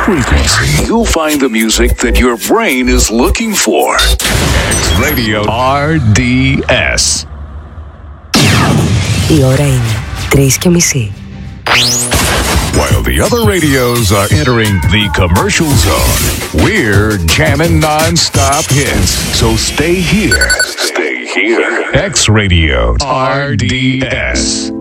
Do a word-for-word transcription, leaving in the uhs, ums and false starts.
frequency, you'll find the music that your brain is looking for. X Radio R D S. Η ώρα είναι τρεις και μισή. While the other radios are entering the commercial zone, we're jamming non-stop hits. So stay here. Stay here. X Radio R D S.